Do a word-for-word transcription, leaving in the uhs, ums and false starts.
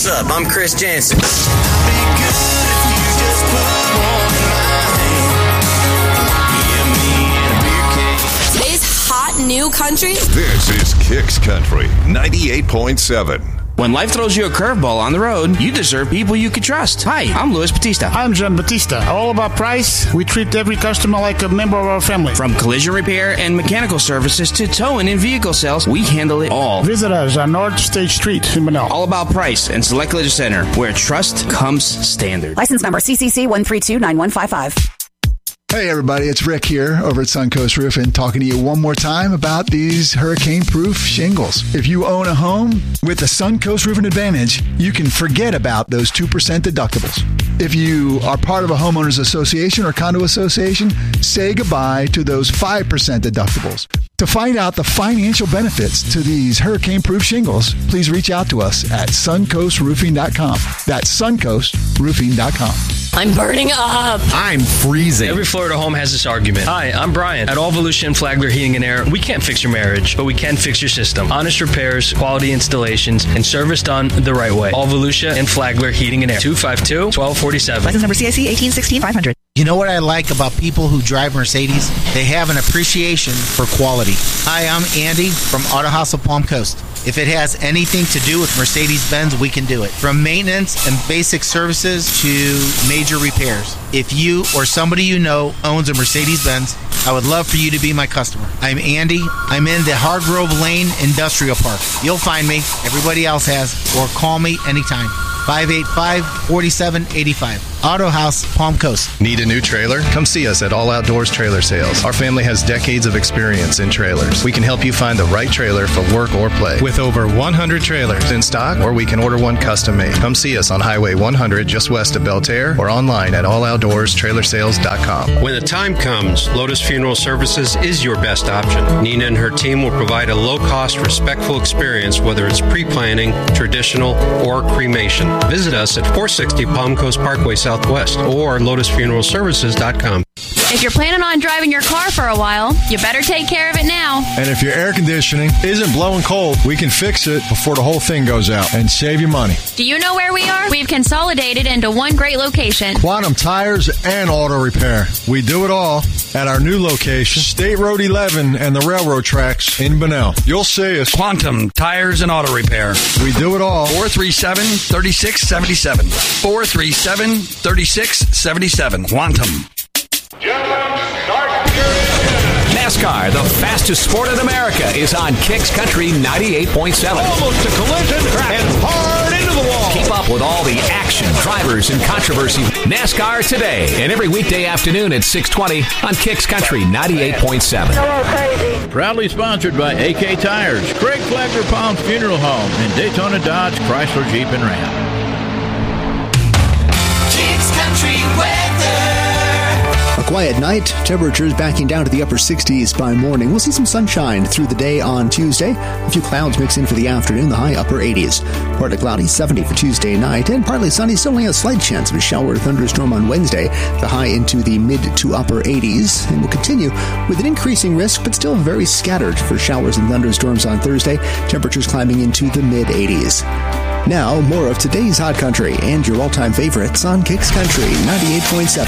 up? I'm Chris Jansen. Today's hot new country. This is Kicks Country ninety-eight point seven. When life throws you a curveball on the road, you deserve people you can trust. Hi, I'm Luis Batista. I'm John Batista. All about price. We treat every customer like a member of our family. From collision repair and mechanical services to towing and vehicle sales, we handle it all. Visit us on North State Street in Manila. All about price and Select Collision Center, where trust comes standard. License number C C C one three two nine one five five. Hey everybody, it's Rick here over at Suncoast Roofing, talking to you one more time about these hurricane-proof shingles. If you own a home with the Suncoast Roofing Advantage, you can forget about those two percent deductibles. If you are part of a homeowners association or condo association, say goodbye to those five percent deductibles. To find out the financial benefits to these hurricane-proof shingles, please reach out to us at suncoast roofing dot com. That's suncoast roofing dot com. I'm burning up. I'm freezing. Every Florida home has this argument. Hi, I'm Brian. At All Volusia and Flagler Heating and Air, we can't fix your marriage, but we can fix your system. Honest repairs, quality installations, and service done the right way. All Volusia and Flagler Heating and Air. two five two, one two four seven. License number C I C eighteen sixteen five hundred. You know what I like about people who drive Mercedes? They have an appreciation for quality. Hi, I'm Andy from Auto House of Palm Coast. If it has anything to do with Mercedes-Benz, we can do it. From maintenance and basic services to major repairs. If you or somebody you know owns a Mercedes-Benz, I would love for you to be my customer. I'm Andy. I'm in the Hargrove Lane Industrial Park. You'll find me. Everybody else has. Or call me anytime. five eight five, four seven eight five. Auto House, Palm Coast. Need a new trailer? Come see us at All Outdoors Trailer Sales. Our family has decades of experience in trailers. We can help you find the right trailer for work or play. With over one hundred trailers in stock, or we can order one custom made. Come see us on Highway one hundred just west of Belterre or online at all outdoors trailer sales dot com. When the time comes, Lotus Funeral Services is your best option. Nina and her team will provide a low-cost, respectful experience, whether it's pre-planning, traditional, or cremation. Visit us at four sixty Palm Coast Parkway Southwest or lotus funeral services dot com. If you're planning on driving your car for a while, you better take care of it now. And if your air conditioning isn't blowing cold, we can fix it before the whole thing goes out and save you money. Do you know where we are? We've consolidated into one great location. Quantum Tires and Auto Repair. We do it all at our new location, State Road eleven and the railroad tracks in Bunnell. You'll see us. Quantum Tires and Auto Repair. We do it all. four three seven, three six seven seven. four three seven, three six seven seven. Quantum. NASCAR, the fastest sport in America, is on Kicks Country ninety-eight point seven. Almost a collision and hard into the wall. Keep up with all the action, drivers, and controversy. NASCAR Today, and every weekday afternoon at six twenty on Kicks Country ninety-eight point seven. Proudly sponsored by A K Tires, Craig Flagler Palms Funeral Home, and Daytona Dodge, Chrysler, Jeep, and Ram. Kicks Country weather. A quiet night, temperatures backing down to the upper sixties by morning. We'll see some sunshine through the day on Tuesday. A few clouds mix in for the afternoon, the high upper eighties. Partly cloudy, seventy for Tuesday night, and partly sunny, still only a slight chance of a shower or thunderstorm on Wednesday. The high into the mid to upper eighties, and will continue with an increasing risk, but still very scattered for showers and thunderstorms on Thursday. Temperatures climbing into the mid eighties. Now, more of today's Hot Country and your all-time favorites on Kicks Country ninety-eight point seven.